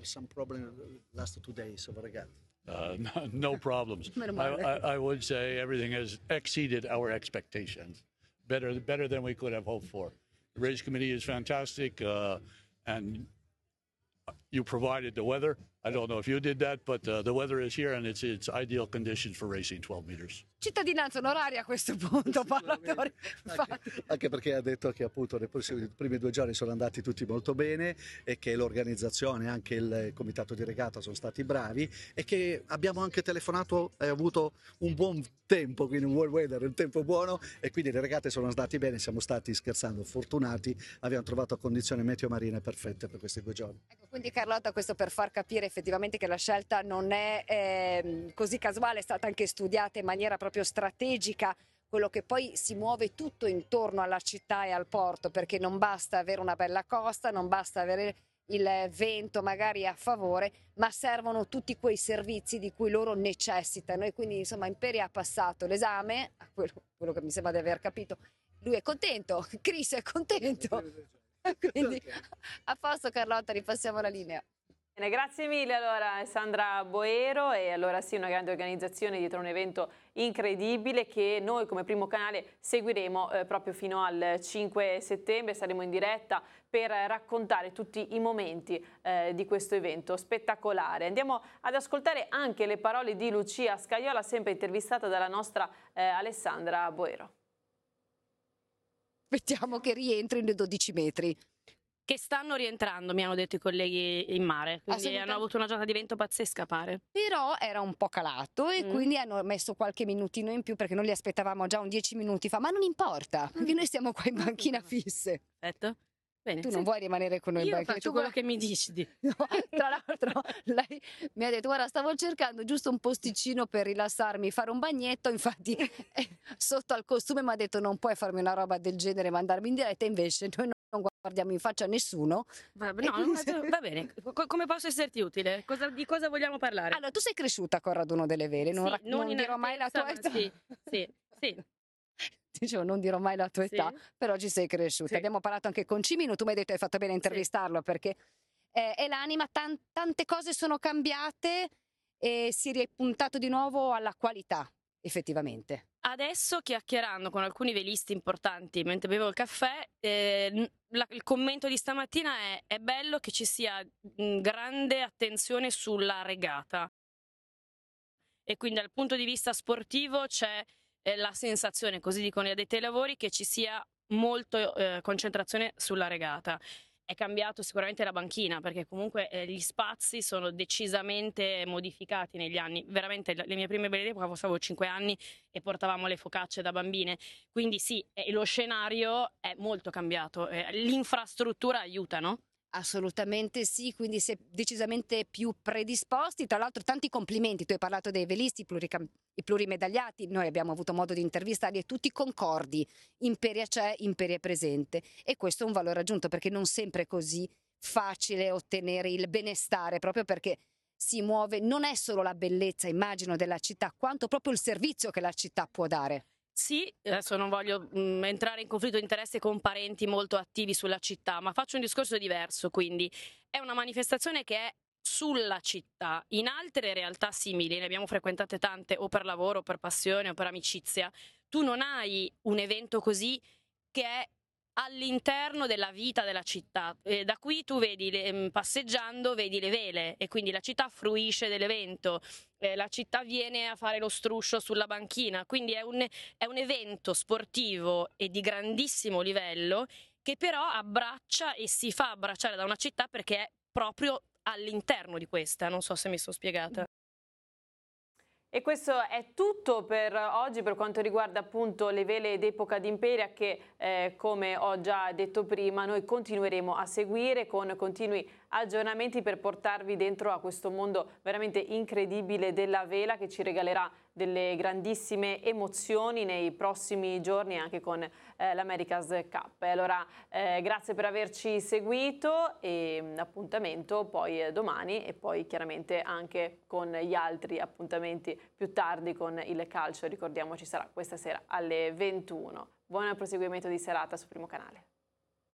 some problem last 2 days of regatta. No problems. I would say everything has exceeded our expectations. Better than we could have hoped for. The race committee is fantastic, and you provided the weather. I don't know if you did that, but the weather is here and it's ideal conditions for racing 12 meters. Cittadinanza onoraria a questo punto, parlatore. Anche perché ha detto che appunto i primi 2 giorni sono andati tutti molto bene e che l'organizzazione, anche il comitato di regata sono stati bravi e che abbiamo anche telefonato e avuto un buon tempo, quindi un buon weather, un tempo buono, e quindi le regate sono andate bene, siamo stati, scherzando, fortunati, abbiamo trovato condizioni meteo marine perfette per questi 2 giorni. Ecco, quindi Carlotta, questo per far capire effettivamente che la scelta non è così casuale, è stata anche studiata in maniera proprio strategica, quello che poi si muove tutto intorno alla città e al porto, perché non basta avere una bella costa, non basta avere il vento magari a favore, ma servono tutti quei servizi di cui loro necessitano, e quindi insomma Imperia ha passato l'esame, quello che mi sembra di aver capito. Lui è contento, Chris è contento, quindi a posto. Carlotta, ripassiamo la linea. Bene, grazie mille allora Alessandra Boero. E allora sì, una grande organizzazione dietro un evento incredibile che noi come primo canale seguiremo proprio fino al 5 settembre, saremo in diretta per raccontare tutti i momenti di questo evento spettacolare. Andiamo ad ascoltare anche le parole di Lucia Scaiola, sempre intervistata dalla nostra Alessandra Boero. Aspettiamo che rientri nei 12 metri. Che stanno rientrando, mi hanno detto i colleghi in mare, quindi hanno avuto una giornata di vento pazzesca, pare. Però era un po' calato e quindi hanno messo qualche minutino in più, perché noi li aspettavamo già un 10 minuti fa, ma non importa, perché noi stiamo qua in banchina fisse. Perfetto. Bene, Tu non vuoi rimanere con noi in io banchina? faccio quello che mi dici. No, tra l'altro lei mi ha detto: guarda, stavo cercando giusto un posticino per rilassarmi, fare un bagnetto, infatti sotto al costume mi ha detto non puoi farmi una roba del genere, mandarmi in diretta, invece noi non guardiamo in faccia a nessuno. Va bene, come posso esserti utile? Di cosa vogliamo parlare? Allora, tu sei cresciuta con Raduno delle Vele, non dirò mai la tua età. Sì. Dicevo, non dirò mai la tua età, però ci sei cresciuta. Sì. Abbiamo parlato anche con Cimino, tu mi hai detto hai fatto bene a intervistarlo, perché è l'anima, tante cose sono cambiate e si è ripuntato di nuovo alla qualità, effettivamente. Adesso, chiacchierando con alcuni velisti importanti mentre bevo il caffè, il commento di stamattina è bello che ci sia grande attenzione sulla regata, e quindi dal punto di vista sportivo c'è la sensazione, così dicono gli addetti ai lavori, che ci sia molto concentrazione sulla regata. È cambiato sicuramente la banchina, perché comunque gli spazi sono decisamente modificati negli anni. Veramente le mie prime belle epoche, avevo 5 anni e portavamo le focacce da bambine, quindi sì, lo scenario è molto cambiato, l'infrastruttura aiuta, no? Assolutamente sì, quindi si è decisamente più predisposti. Tra l'altro tanti complimenti, tu hai parlato dei velisti, i plurimedagliati, noi abbiamo avuto modo di intervistarli e tutti concordi, Imperia c'è, Imperia è presente, e questo è un valore aggiunto, perché non sempre è così facile ottenere il benestare, proprio perché si muove, non è solo la bellezza, immagino, della città, quanto proprio il servizio che la città può dare. Sì, adesso non voglio entrare in conflitto di interesse con parenti molto attivi sulla città, ma faccio un discorso diverso, quindi è una manifestazione che è sulla città. In altre realtà simili, ne abbiamo frequentate tante, o per lavoro, o per passione, o per amicizia, tu non hai un evento così che è all'interno della vita della città. Da qui tu vedi, passeggiando, vedi le vele, e quindi la città fruisce dell'evento, la città viene a fare lo struscio sulla banchina, quindi è un evento sportivo e di grandissimo livello, che però abbraccia e si fa abbracciare da una città perché è proprio all'interno di questa. Non so se mi sono spiegata. E questo è tutto per oggi per quanto riguarda appunto le vele d'epoca d'Imperia, che come ho già detto prima noi continueremo a seguire con continui aggiornamenti per portarvi dentro a questo mondo veramente incredibile della vela, che ci regalerà delle grandissime emozioni nei prossimi giorni anche con l'America's Cup. E allora grazie per averci seguito, e appuntamento poi domani, e poi chiaramente anche con gli altri appuntamenti più tardi con il calcio. Ricordiamo, ci sarà questa sera alle 21. Buon proseguimento di serata su Primo Canale.